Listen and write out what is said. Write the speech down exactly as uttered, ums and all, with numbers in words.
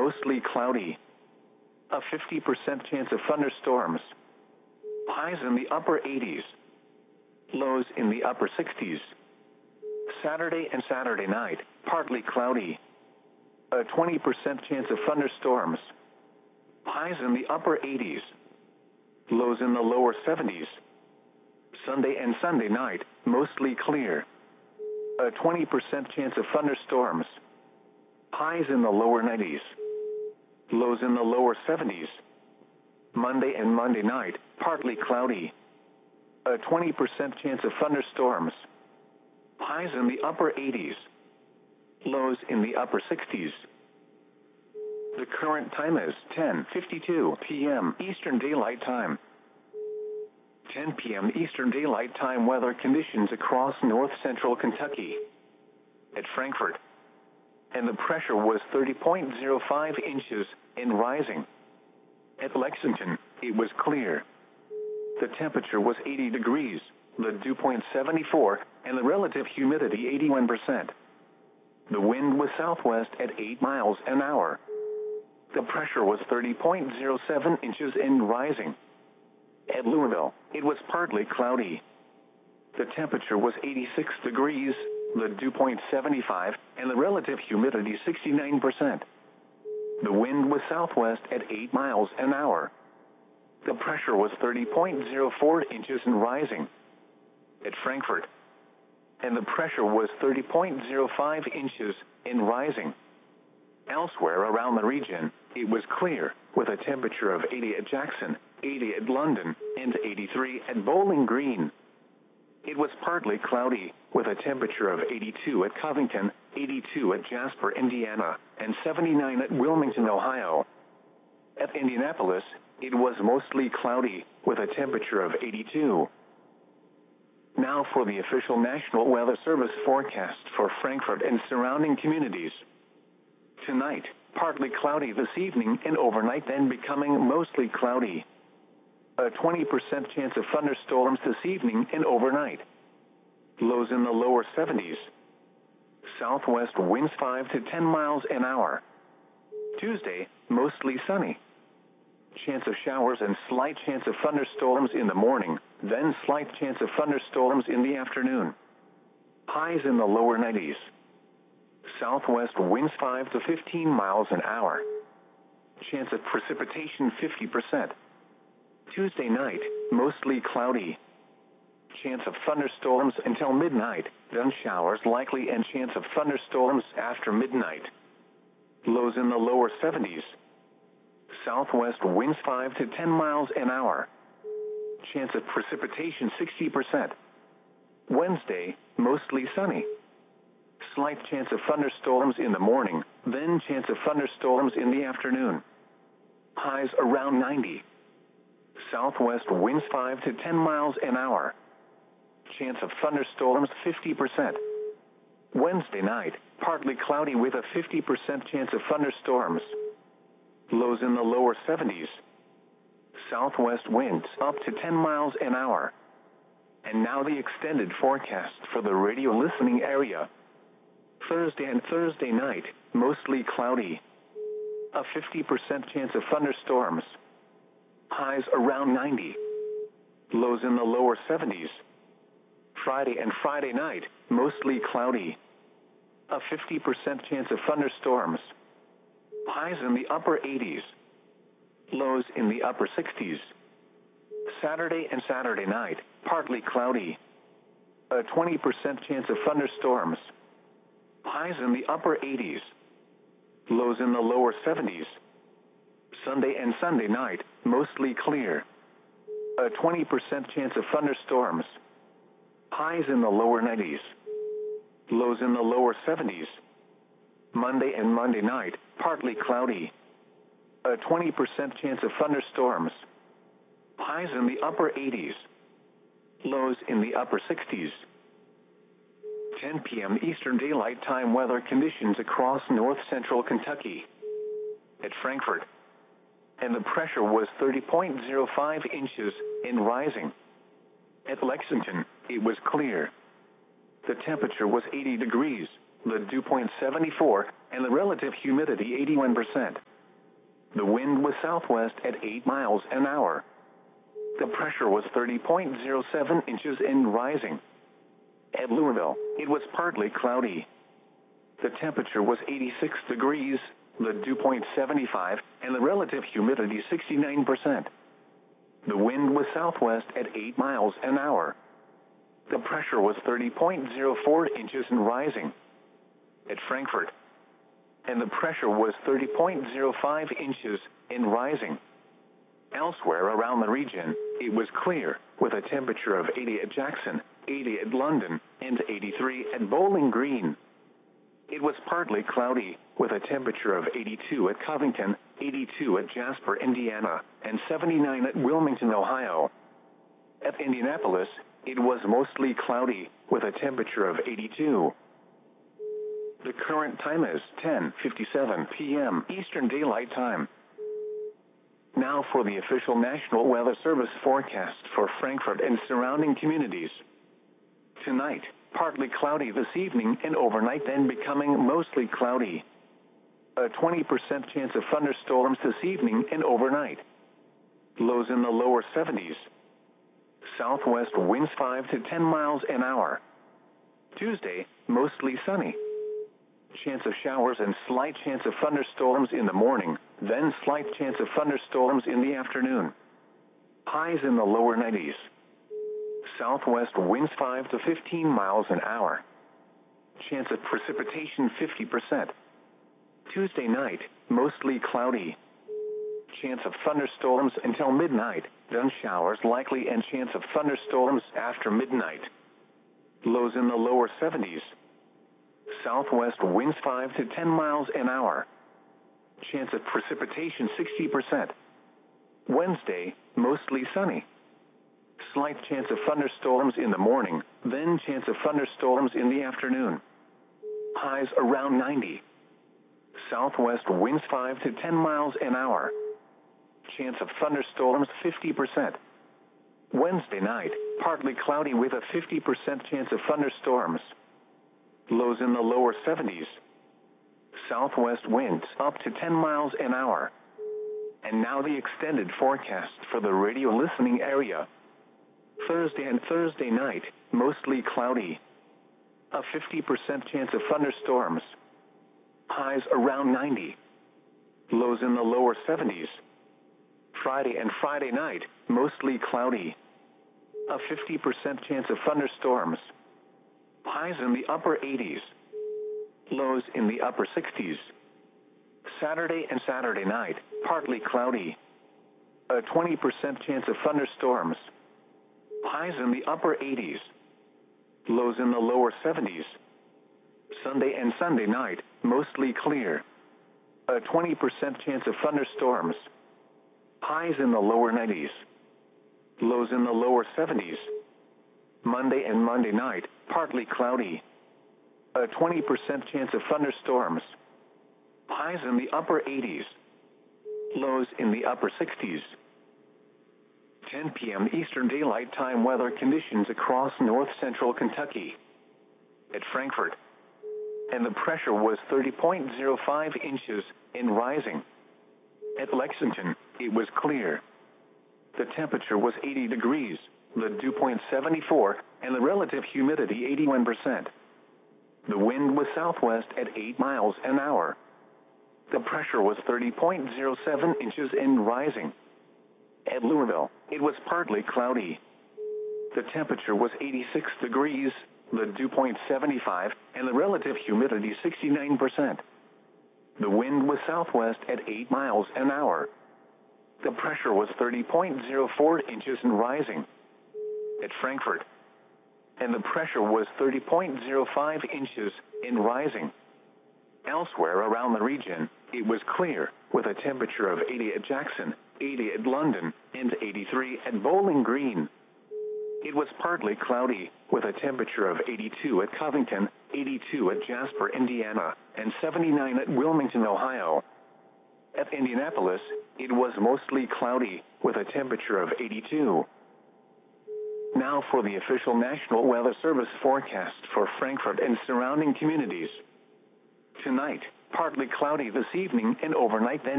mostly cloudy. A fifty percent chance of thunderstorms. Highs in the upper eighties. Lows in the upper sixties. Saturday and Saturday night, partly cloudy. A twenty percent chance of thunderstorms. Highs in the upper eighties. Lows in the lower seventies. Sunday and Sunday night, mostly clear. A twenty percent chance of thunderstorms. Highs in the lower nineties. Lows in the lower seventies. Monday and Monday night, partly cloudy. A twenty percent chance of thunderstorms. Highs in the upper eighties. Lows in the upper sixties. The current time is ten fifty-two p m Eastern Daylight Time. ten p m Eastern Daylight Time weather conditions across north central Kentucky. At Frankfort. And the pressure was thirty point zero five inches and rising. At Lexington, it was clear. The temperature was eighty degrees, the dew point seventy-four, and the relative humidity eighty-one percent. The wind was southwest at eight miles an hour. The pressure was thirty point zero seven inches and rising. At Louisville, it was partly cloudy. The temperature was eighty-six degrees, the dew point seventy-five, and the relative humidity sixty-nine percent. The wind was southwest at eight miles an hour. The pressure was thirty point zero four inches and rising. At Frankfort. And the pressure was thirty point zero five inches and rising. Elsewhere around the region, it was clear, with a temperature of eighty at Jackson, eighty at London, and eighty-three at Bowling Green. It was partly cloudy, with a temperature of eighty-two at Covington, eighty-two at Jasper, Indiana, and seventy-nine at Wilmington, Ohio. At Indianapolis, it was mostly cloudy, with a temperature of eighty-two. Now for the official National Weather Service forecast for Frankfort and surrounding communities. Tonight, partly cloudy this evening and overnight, then becoming mostly cloudy. A twenty percent chance of thunderstorms this evening and overnight. Lows in the lower seventies. Southwest winds five to ten miles an hour. Tuesday, mostly sunny. Chance of showers and slight chance of thunderstorms in the morning, then slight chance of thunderstorms in the afternoon. Highs in the lower nineties. Southwest winds five to fifteen miles an hour. Chance of precipitation fifty percent. Tuesday night, mostly cloudy. Chance of thunderstorms until midnight, then showers likely and chance of thunderstorms after midnight. Lows in the lower seventies. Southwest winds five to ten miles an hour. Chance of precipitation sixty percent. Wednesday, mostly sunny. Slight chance of thunderstorms in the morning, then chance of thunderstorms in the afternoon. Highs around ninety. Southwest winds five to ten miles an hour. Chance of thunderstorms fifty percent. Wednesday night, partly cloudy with a fifty percent chance of thunderstorms. Lows in the lower seventies. Southwest winds up to ten miles an hour. And now the extended forecast for the radio listening area. Thursday and Thursday night, mostly cloudy. A fifty percent chance of thunderstorms. Highs around ninety. Lows in the lower seventies. Friday and Friday night, mostly cloudy. A fifty percent chance of thunderstorms. Highs in the upper eighties. Lows in the upper sixties. Saturday and Saturday night, partly cloudy. A twenty percent chance of thunderstorms. Highs in the upper eighties. Lows in the lower seventies. Sunday and Sunday night, mostly clear. A twenty percent chance of thunderstorms. Highs in the lower nineties. Lows in the lower seventies. Monday and Monday night, partly cloudy. A twenty percent chance of thunderstorms. Highs in the upper eighties. Lows in the upper sixties. ten p m Eastern Daylight Time weather conditions across north central Kentucky. At Frankfort. And the pressure was thirty point zero five inches and rising. At Lexington, it was clear. The temperature was eighty degrees, the dew point seventy-four, and the relative humidity eighty-one percent. The wind was southwest at eight miles an hour. The pressure was thirty point zero seven inches and rising. At Louisville, it was partly cloudy. The temperature was eighty-six degrees, the dew point seventy-five, and the relative humidity sixty-nine percent. The wind was southwest at eight miles an hour. The pressure was thirty point zero four inches and rising. At Frankfort, and the pressure was thirty point zero five inches and rising. Elsewhere around the region, it was clear, with a temperature of eighty at Jackson, eighty at London, and eighty-three at Bowling Green. It was partly cloudy, with a temperature of eighty-two at Covington, eighty-two at Jasper, Indiana, and seventy-nine at Wilmington, Ohio. At Indianapolis, it was mostly cloudy, with a temperature of eighty-two. The current time is ten fifty-seven p m Eastern Daylight Time. Now for the official National Weather Service forecast for Frankfort and surrounding communities. Tonight, partly cloudy this evening and overnight, then becoming mostly cloudy. A twenty percent chance of thunderstorms this evening and overnight. Lows in the lower seventies. Southwest winds five to ten miles an hour. Tuesday, mostly sunny. Chance of showers and slight chance of thunderstorms in the morning, then slight chance of thunderstorms in the afternoon. Highs in the lower nineties. Southwest winds five to fifteen miles an hour. Chance of precipitation fifty percent. Tuesday night, mostly cloudy. Chance of thunderstorms until midnight, then showers likely and chance of thunderstorms after midnight. Lows in the lower seventies. Southwest winds five to ten miles an hour. Chance of precipitation sixty percent. Wednesday, mostly sunny. Slight chance of thunderstorms in the morning, then chance of thunderstorms in the afternoon. Highs around ninety. Southwest winds five to ten miles an hour. Chance of thunderstorms fifty percent. Wednesday night, partly cloudy with a fifty percent chance of thunderstorms. Lows in the lower seventies. Southwest winds up to ten miles an hour. And now the extended forecast for the radio listening area. Thursday and Thursday night, mostly cloudy. A fifty percent chance of thunderstorms. Highs around ninety. Lows in the lower seventies. Friday and Friday night, mostly cloudy. A fifty percent chance of thunderstorms. Highs in the upper eighties. Lows in the upper sixties. Saturday and Saturday night, partly cloudy. A twenty percent chance of thunderstorms. Highs in the upper eighties. Lows in the lower seventies. Sunday and Sunday night, mostly clear. A twenty percent chance of thunderstorms. Highs in the lower nineties. Lows in the lower seventies. Monday and Monday night, partly cloudy. A twenty percent chance of thunderstorms. Highs in the upper eighties. Lows in the upper sixties. ten p m Eastern Daylight Time weather conditions across north central Kentucky. At Frankfort, and the pressure was thirty point zero five inches and rising. At Lexington, it was clear. The temperature was eighty degrees, the dew point seventy-four, and the relative humidity eighty-one percent. The wind was southwest at eight miles an hour. The pressure was thirty point zero seven inches and rising. At Louisville, it was partly cloudy. The temperature was eighty-six degrees, the dew point seventy-five, and the relative humidity sixty-nine percent. The wind was southwest at eight miles an hour. The pressure was thirty point zero four inches and rising. At Frankfort, and the pressure was thirty point zero five inches and rising. Elsewhere around the region, it was clear, with a temperature of eighty at Jackson, eighty at London, and eighty-three at Bowling Green. It was partly cloudy, with a temperature of eighty-two at Covington, eighty-two at Jasper, Indiana, and seventy-nine at Wilmington, Ohio. At Indianapolis, it was mostly cloudy, with a temperature of eighty-two. Now for the official National Weather Service forecast for Frankfort and surrounding communities. Tonight, partly cloudy this evening and overnight, then